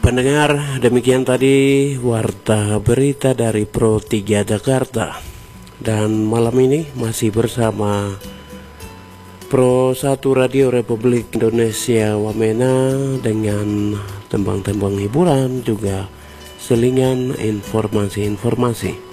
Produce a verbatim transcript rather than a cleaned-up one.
pendengar, demikian tadi warta berita dari Pro tiga Jakarta. Dan malam ini masih bersama Pro satu Radio Republik Indonesia Wamena dengan tembang-tembang hiburan juga selingan informasi-informasi.